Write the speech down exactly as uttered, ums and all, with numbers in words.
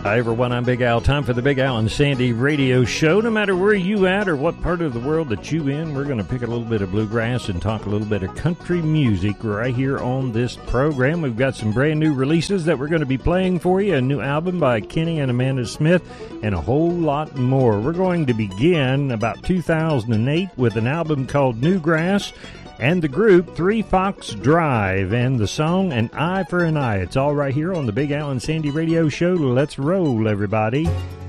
Hi, everyone. I'm Big Al. Time for the Big Al and Sandy radio show. No matter where you at or what part of the world that you in, we're going to pick a little bit of bluegrass and talk a little bit of country music right here on this program. We've got some brand new releases that we're going to be playing for you, a new album by Kenny and Amanda Smith, and a whole lot more. We're going to begin about two thousand eight with an album called Newgrass, and the group Three Fox Drive, and the song An Eye for an Eye. It's all right here on the Big Al and Sandy radio show. Let's roll, everybody.